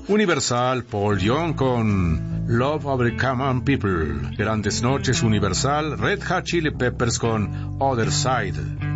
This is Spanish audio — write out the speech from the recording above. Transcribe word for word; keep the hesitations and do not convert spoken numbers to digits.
Universal, Paul Young con Love of the Common People. Grandes Noches, Universal, Red Hot Chili Peppers con Other Side.